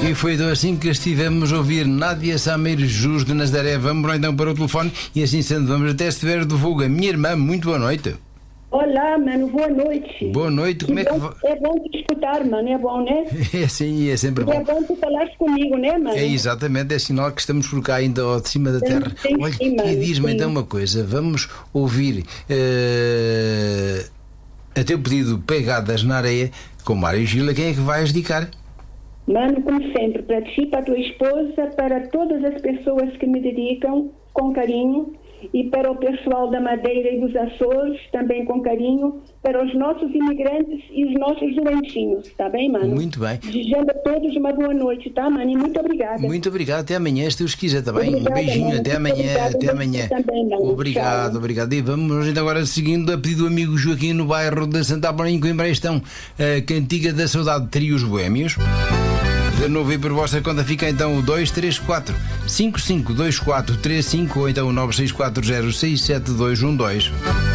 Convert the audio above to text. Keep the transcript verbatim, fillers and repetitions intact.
E foi assim que estivemos a ouvir Nádia Sameiro Jus de Nazaré. Vamos lá então para o telefone e assim sendo vamos até Severo do Fogo. Minha irmã, muito boa noite. Olá, mano, boa noite. Boa noite, como é que vai? É bom te escutar, mano, é bom, né? É sim, é sempre bom. É bom tu falares comigo, né, mano? É exatamente, é sinal que estamos por cá ainda ao de cima da terra. Sim, Olha, sim, mano, e diz-me sim. então uma coisa, vamos ouvir uh, a teu pedido Pegadas na Areia com Mário Gila, quem é que vais dedicar? Mano, como sempre, para ti, para a tua esposa, para todas as pessoas que me dedicam com carinho e para o pessoal da Madeira e dos Açores, também com carinho, para os nossos imigrantes e os nossos doentinhos, tá bem, mano? Muito bem. Desejando a todos uma boa noite, tá, mano? E muito obrigada. Muito obrigado, até amanhã, se Deus quiser, tá bem? Obrigada, Um beijinho, mano. até amanhã, Obrigada, até amanhã. também, mano. Obrigado, Tchau. obrigado. E vamos então agora seguindo a pedido do amigo Joaquim no bairro de Santa Apolónia, em Coimbra, estão a Cantiga da Saudade, Trios Boémios. De novo e por vossa conta fica então o dois três quatro cinco cinco dois quatro três cinco ou então o nove seis quatro zero seis sete dois um dois.